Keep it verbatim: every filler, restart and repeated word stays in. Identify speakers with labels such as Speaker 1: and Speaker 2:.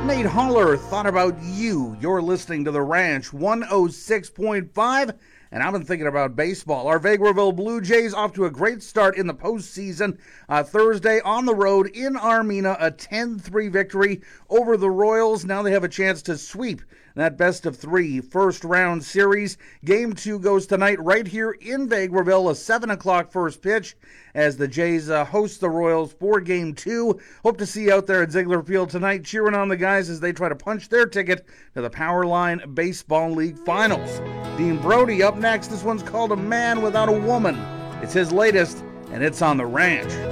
Speaker 1: Nate Holler thought about you. You're listening to The Ranch one oh six point five, and I've been thinking about baseball. Our Vegreville Blue Jays off to a great start in the postseason. Uh, Thursday on the road in Armina, a ten three victory over the Royals. Now they have a chance to sweep that best of three first round series. Game two goes tonight right here in Vegreville, a seven o'clock first pitch as the Jays uh, host the Royals for game two. Hope to see you out there at Ziegler Field tonight, cheering on the guys as they try to punch their ticket to the Powerline Baseball League Finals. Dean Brody up next. This one's called A Man Without a Woman. It's his latest, and it's on The Ranch.